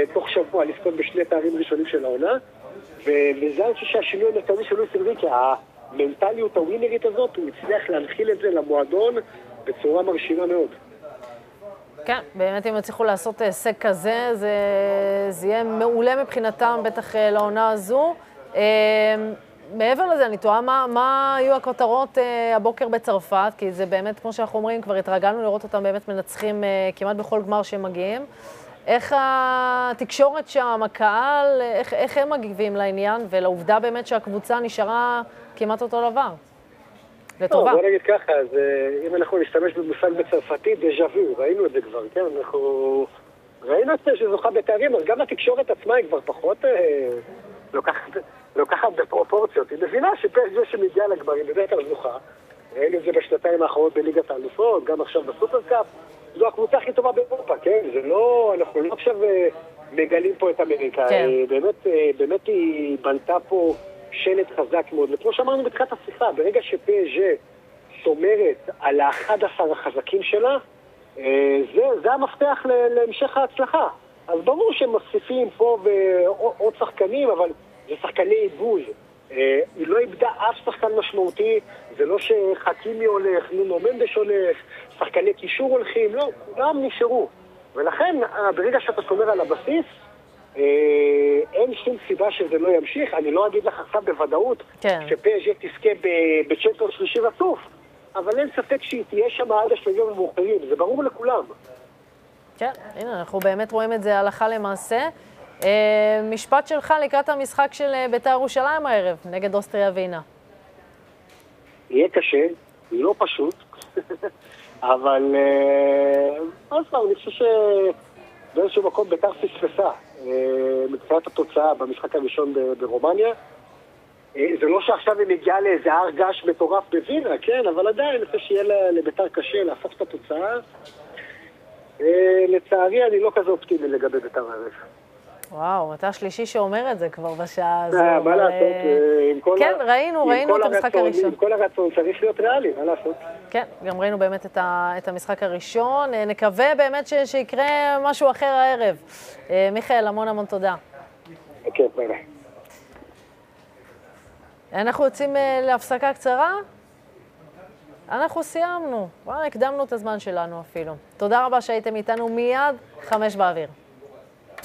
תוך שבוע לזכות בשני תארים ראשונים של העונה, וזה אני חושב שהשינוי המרכזי של לואיס אנריקי, המנטליות הווינרית הזאת, הוא הצליח להנחיל את זה למועדון בצורה מרשימה מאוד. כן, באמת אם יצליחו לעשות הישג כזה, זה יהיה מעולה מבחינתם, בטח לעונה הזו. מעבר לזה, אני תוהה מה היו הכותרות הבוקר בצרפת, כי זה באמת, כמו שאנחנו אומרים, כבר התרגלנו לראות אותם באמת מנצחים כמעט בכל גמר שהם מגיעים. איך התקשורת שם, הקהל, איך הם מגיבים לעניין, ולעובדה באמת שהקבוצה נשארה כמעט אותו דבר? לטובה. בוא נגיד ככה, אז אם אנחנו נשתמש במושג בצרפתית, דז'ה וו, ראינו את זה כבר, כן? אנחנו ראינו את זה שזוכה בתארים, אז גם התקשורת עצמה היא כבר פחות לוקחת בפרופורציות. היא מבינה שפסג'ה שמגיעה לגמרים בדרך כלל זוכה, ראינו את זה בשנתיים האחרונות בליגת האלופות, גם עכשיו בסופרקאפ, זו הקבוצה הכי טובה באירופה, כן? זה לא, אנחנו לא עכשיו מגלים פה את אמריקה. כן. באמת היא בנתה פה שלט חזק מאוד. וכמו שאמרנו בתחילת השיחה, ברגע שפסג'ה שומרת על ה-11 החזקים שלה, זה המפתח להמשך ההצלחה. אז ברור שהם מוסיפים פה עוד שחקנים, אבל זה שחקני עיבוד. היא לא איבדה אף שחקן משמעותי, זה לא שחכימי הולך, נונו מנדש הולך, שחקני קישור הולכים, לא, כולם נשארו. ולכן, ברגע שאתה שומר על הבסיס, אין שום סיבה שזה לא ימשיך. אני לא אגיד לך עכשיו בוודאות שפסג'ה תזכה בצ'מפיונס שלישי רצוף, אבל אין ספק שהיא תהיה שם עד השלבים המאוחרים, זה ברור לכולם. כן, הנה, אנחנו באמת רואים את זה הלכה למעשה. משפט שלך לקראת המשחק של בית"ר ירושלים הערב, נגד אוסטריה ווינה. יהיה קשה, לא פשוט, אבל עוד פעם, אני חושב שבאיזשהו מקום בית"ר פספסה מבחינת התוצאה במשחק הראשון ברומניה. זה לא שעכשיו היא מגיעה לאיזה הר געש מטורף בווינה, כן, אבל עדיין אני חושב שיהיה לבית"ר קשה להפוך את התוצאה. לצערי אני לא כזה אופטימי לגבי בית"ר הערב. וואו, אתה השלישי שאומר את זה כבר בשעה הזו. מה לעשות? כן, ראינו את המשחק הראשון. עם כל הרצון צריך להיות ריאלי, מה לעשות? כן, גם ראינו באמת את המשחק הראשון. נקווה באמת שיקרה משהו אחר הערב. מיכאל, המון תודה. כן, ביי. אנחנו יוצאים להפסקה קצרה. אנחנו סיימנו. הקדמנו את הזמן שלנו אפילו. תודה רבה שהייתם איתנו מיד 5 באוויר.